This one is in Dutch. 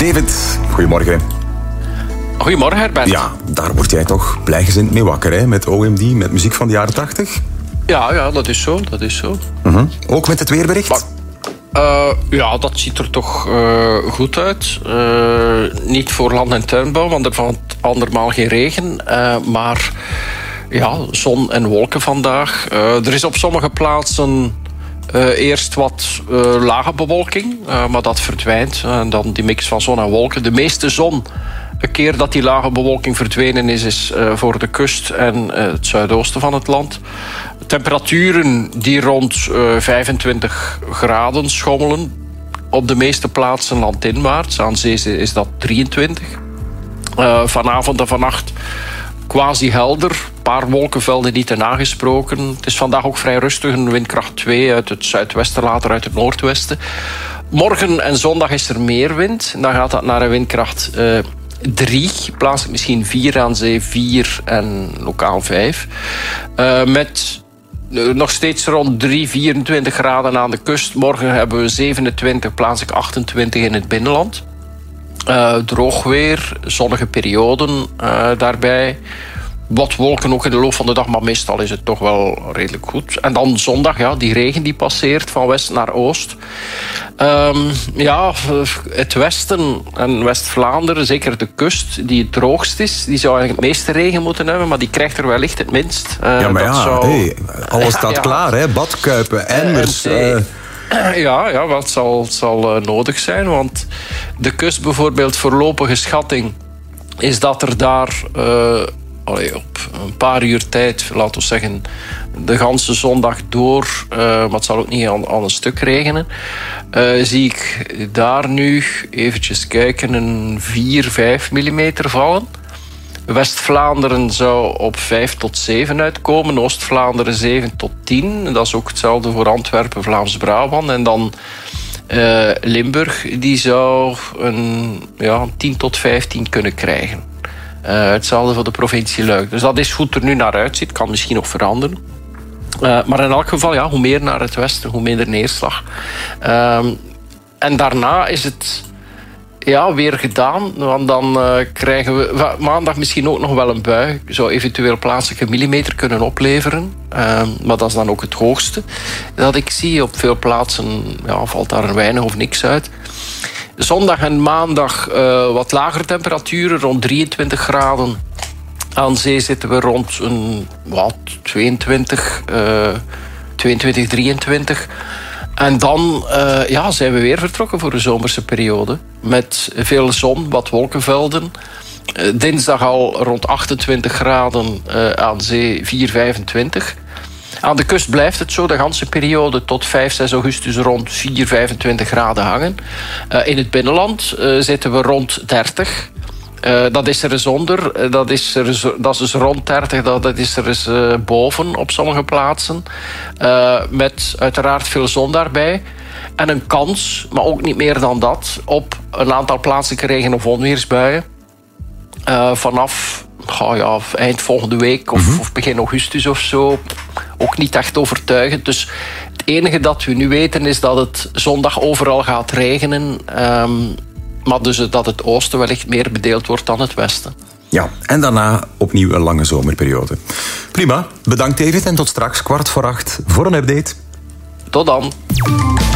David, goedemorgen. Goedemorgen, Herbert. Ja, daar word jij toch blijgezind mee wakker, hè? Met OMD, met muziek van de jaren 80? Ja, dat is zo. Ook met het weerbericht? Ja, dat ziet er toch goed uit. Niet voor land- en tuinbouw, want er valt andermaal geen regen. Maar ja, zon en wolken vandaag. Er is op sommige plaatsen eerst wat lage bewolking, maar dat verdwijnt. En dan die mix van zon en wolken. De meeste zon, een keer dat die lage bewolking verdwenen is voor de kust en het zuidoosten van het land. Temperaturen die rond 25 graden schommelen. Op de meeste plaatsen landinwaarts. Aan zee is dat 23. Vanavond en vannacht quasi helder. Een paar wolkenvelden niet te nagesproken. Het is vandaag ook vrij rustig. Een windkracht 2 uit het zuidwesten, later uit het noordwesten. Morgen en zondag is er meer wind. Dan gaat dat naar een windkracht 3. Plaatselijk misschien 4 aan zee, 4 en lokaal 5. Met nog steeds rond 24 graden aan de kust. Morgen hebben we 27, plaatselijk 28 in het binnenland. Droog weer, zonnige perioden daarbij. Wat wolken ook in de loop van de dag, maar meestal is het toch wel redelijk goed. En dan zondag, ja, die regen die passeert van west naar oost. Het westen en West-Vlaanderen, zeker de kust, die het droogst is, die zou eigenlijk het meeste regen moeten hebben, maar die krijgt er wellicht het minst. Alles staat klaar, hè? Badkuipen, emmers. Ja, wat zal nodig zijn, want de kust bijvoorbeeld, voorlopige schatting is dat er daar op een paar uur tijd, laten we zeggen, de ganse zondag door, maar het zal ook niet aan een stuk regenen, zie ik daar nu, eventjes kijken, een 4-5 millimeter vallen. West-Vlaanderen zou op 5 tot 7 uitkomen. Oost-Vlaanderen 7 tot 10. Dat is ook hetzelfde voor Antwerpen, Vlaams-Brabant. En dan Limburg, die zou een 10 tot 15 kunnen krijgen. Hetzelfde voor de provincie Luik. Dus dat is hoe het er nu naar uitziet. Kan misschien nog veranderen. Maar in elk geval, ja, hoe meer naar het westen, hoe minder neerslag. En daarna is het weer gedaan. Want dan krijgen we maandag misschien ook nog wel een bui. Zou eventueel plaatselijk 1 millimeter kunnen opleveren. Maar dat is dan ook het hoogste dat ik zie. Op veel plaatsen valt daar weinig of niks uit. Zondag en maandag wat lagere temperaturen, rond 23 graden. Aan zee zitten we rond een 22, 23. En dan zijn we weer vertrokken voor de zomerse periode. Met veel zon, wat wolkenvelden. Dinsdag al rond 28 graden aan zee, 4,25. Aan de kust blijft het zo de ganse periode tot 5, 6 augustus rond 4, 25 graden hangen. In het binnenland zitten we rond 30. Dat is er eens onder. Dat is dus rond 30. Dat is er eens boven op sommige plaatsen. Met uiteraard veel zon daarbij. En een kans, maar ook niet meer dan dat, op een aantal plaatselijke regen- of onweersbuien. Vanaf eind volgende week of begin augustus of zo. Ook niet echt overtuigend. Dus het enige dat we nu weten is dat het zondag overal gaat regenen. Maar dus dat het oosten wellicht meer bedeeld wordt dan het westen. Ja, en daarna opnieuw een lange zomerperiode. Prima, bedankt David en tot straks 7:15 voor een update. Tot dan.